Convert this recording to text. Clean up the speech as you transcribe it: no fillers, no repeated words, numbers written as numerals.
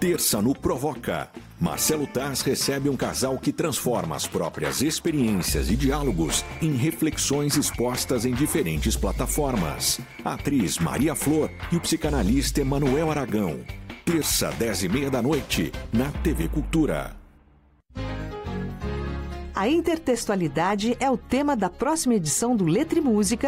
Terça no Provoca. Marcelo Taz recebe um casal que transforma as próprias experiências e diálogos em reflexões expostas em diferentes plataformas. A atriz Maria Flor e o psicanalista Emanuel Aragão. Terça, 10h30 da noite, na TV Cultura. A intertextualidade é o tema da próxima edição do Letra e Música,